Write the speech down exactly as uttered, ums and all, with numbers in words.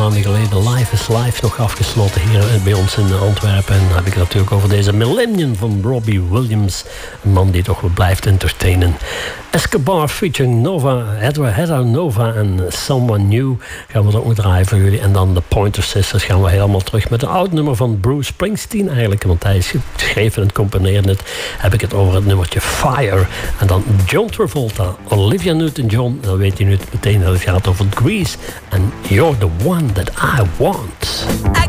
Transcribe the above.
maanden geleden Life is Life nog afgesloten hier bij ons in Antwerpen. En dan heb ik het natuurlijk over deze Millennium van Robbie Williams. Een man die toch wel blijft entertainen. Escobar featuring Nova, Hedra, Hedra Nova en Someone New gaan we er ook draaien voor jullie. En dan de Pointer Sisters gaan we helemaal terug met een oud nummer van Bruce Springsteen eigenlijk. Want hij schreef en componeerde het. Heb ik het over het nummertje Fire. En dan John Travolta, Olivia Newton-John. Dan weet je nu meteen dat het gaat over Grease. En You're the One That I Want.